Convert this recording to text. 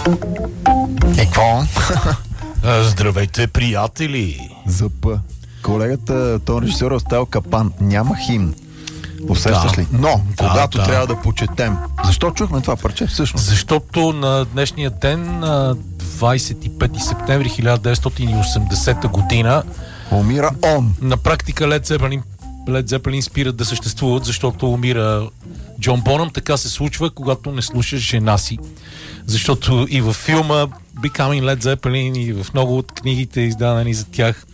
Какво? Здравейте, приятели! ЗП. Колегата, тон режисьор е оставил капан. Няма химн. Усещаш ли? Но, когато трябва да почетем. Защо чухме това парче всъщност? Защото на днешния ден, 25 септември 1980 година, умира он. На практика Led Zeppelin спират да съществуват, защото умира Джон Бонъм. Така се случва, когато не слушаш жена си. Защото и във филма Becoming Led Zeppelin, и в много от книгите, издадени за тях,